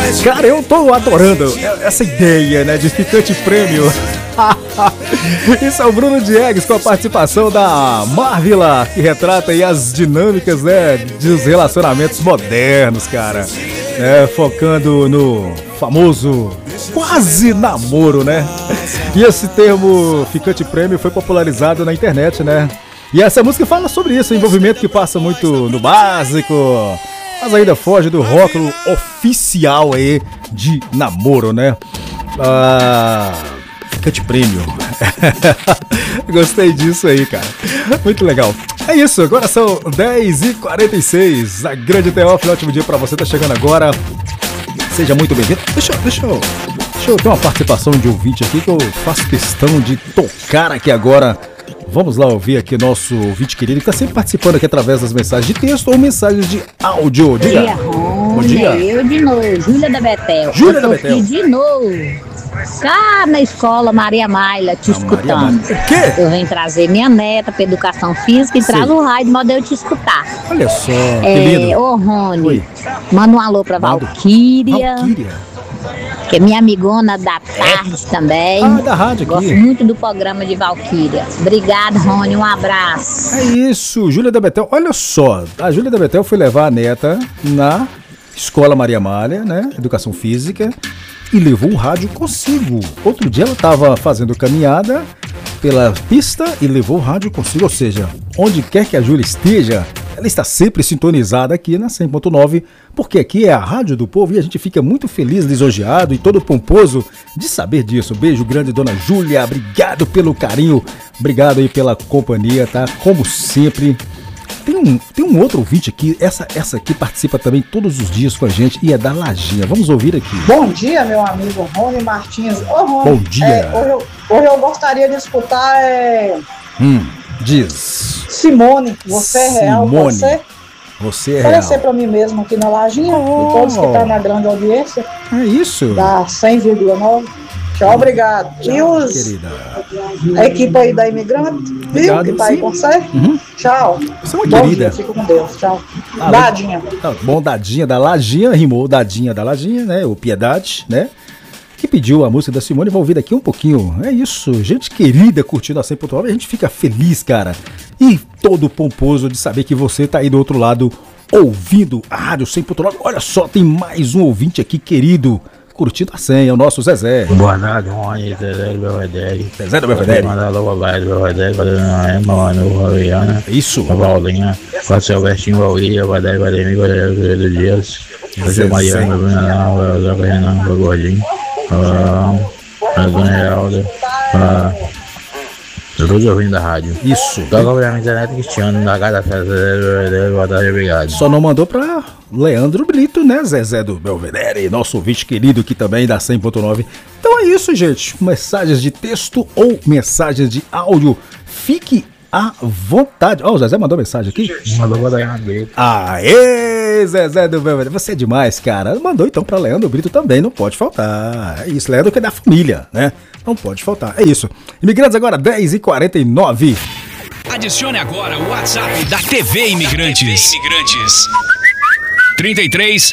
Cara, eu tô adorando essa ideia, né, de ficante prêmio. Isso é o Bruno Diegues com a participação da Marvila, que retrata aí as dinâmicas, né, dos relacionamentos modernos, cara. Focando no famoso quase namoro, né? E esse termo ficante prêmio foi popularizado na internet, né? E essa música fala sobre isso, envolvimento que passa muito no básico, mas ainda foge do rótulo oficial aí de namoro, né? Ficante prêmio. Gostei disso aí, cara. Muito legal. É isso, agora são 10h46. A Grande Teófilo, ótimo dia pra você, tá chegando agora. Seja muito bem-vindo. Deixa eu ter uma participação de ouvinte aqui que eu faço questão de tocar aqui agora. Vamos lá ouvir aqui nosso ouvinte querido que tá sempre participando aqui através das mensagens de texto ou mensagens de áudio. Diga. Bom dia. Eu de novo, Júlia da Betel. Júlia da Betel. Aqui de novo. Cá na escola Maria Maila te escutando. O quê? Eu venho trazer minha neta para educação física e traz o raio de modo de eu te escutar. Olha só, que lindo. Ô Rony, Oi. manda um alô pra Valquíria, que é minha amigona da tarde também. Da rádio aqui. Gosto muito do programa de Valquíria. Obrigada, Rony, um abraço. É isso, Júlia da Betel. Olha só, a Júlia da Betel foi levar a neta na escola Maria Malha, né, educação física, e levou o rádio consigo. Outro dia ela estava fazendo caminhada pela pista e levou o rádio consigo, ou seja, onde quer que a Júlia esteja, ela está sempre sintonizada aqui na 100.9, porque aqui é a Rádio do Povo e a gente fica muito feliz, lisonjeado e todo pomposo de saber disso. Beijo grande, dona Júlia, obrigado pelo carinho, obrigado aí pela companhia, tá? Como sempre. Tem um outro ouvinte aqui, essa aqui participa também todos os dias com a gente e é da Lajinha. Vamos ouvir aqui. Bom dia, meu amigo Rony Martins. Ô, Rony, bom dia. Hoje eu gostaria de escutar diz. Simone, você é real, você é aparecer real. para mim mesmo aqui na Lajinha, e todos que estão na grande audiência. É isso. Da 100,9. Tchau, obrigado. Tchau, e os querida. A equipe aí da Imigrante, viu, que tá aí com você? Tchau. Você é uma Bom querida. dia, fica com Deus. Tchau. Dadinha. Tá bom, Dadinha da Lajinha, rimou Dadinha da Lajinha, né? O Piedade, né? Que pediu a música da Simone, vou ouvir daqui um pouquinho. É isso, gente querida curtindo a 100.9, a gente fica feliz, cara. E todo pomposo de saber que você tá aí do outro lado ouvindo a Rádio 100.9. Olha só, tem mais um ouvinte aqui querido curtindo a 100, é o nosso Zezé. Boa tarde, Rony, Zezé do Belvedere. Zezé do Belvedere. Mandar logo abaixo do Belvedere, Mano, Ariana. Isso. A Paulinha, com a Silvestinho Valguia, Vadei, Vademi, Vadei do Dias. Você Mariana, Bruna, Zaga Renan, Gordinho. A Dona Heralda. Todos ouvindo da rádio. Isso. Toca pra minha internet Cristiano, da Gata Zezé, boa tarde, obrigado. Só não mandou pra Leandro Brito, né? Zezé do Belvedere, nosso ouvinte querido aqui também da 100.9. Então é isso, gente. Mensagens de texto ou mensagens de áudio. Fique à vontade. Ó, o Zezé mandou mensagem aqui. Mandou pra Leandro Brito. Aê, Zezé do Belvedere. Você é demais, cara. Mandou então pra Leandro Brito também, não pode faltar. É isso, Leandro que é da família, né? Não pode faltar. É isso. Imigrantes agora, 10h49. Adicione agora o WhatsApp da TV Imigrantes. 33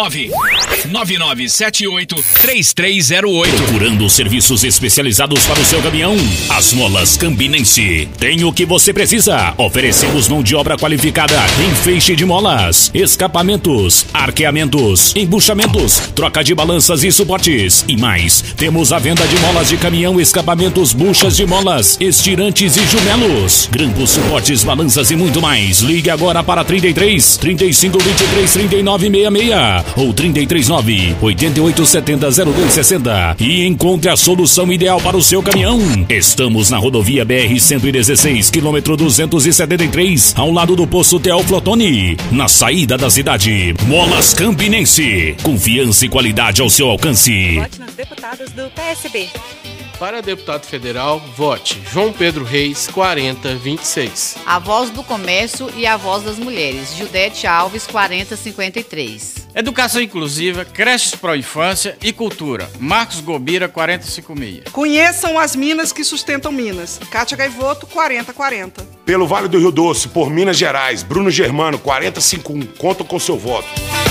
99978 3308. Procurando serviços especializados para o seu caminhão? As Molas Campinense tem o que você precisa. Oferecemos mão de obra qualificada em feixe de molas, escapamentos, arqueamentos, embuchamentos, troca de balanças e suportes e mais. Temos a venda de molas de caminhão, escapamentos, buchas de molas, estirantes e jumelos, grampos, suportes, balanças e muito mais. Ligue agora para 33 35 23 39 66 ou 339 8870 0260 e encontre a solução ideal para o seu caminhão. Estamos na rodovia BR-116, quilômetro 273, ao lado do posto Teófilo Otoni, na saída da cidade. Molas Campinense, confiança e qualidade ao seu alcance. Vote nos deputados do PSB. Para deputado federal, vote João Pedro Reis, 4026. A Voz do Comércio e a Voz das Mulheres, Judete Alves, 4053. Educação Inclusiva, Creches Pro Infância e Cultura, Marcos Gobira, 4056. Conheçam as minas que sustentam Minas, Cátia Gaivoto, 4040. Pelo Vale do Rio Doce, por Minas Gerais, Bruno Germano, 4051. Conta com seu voto.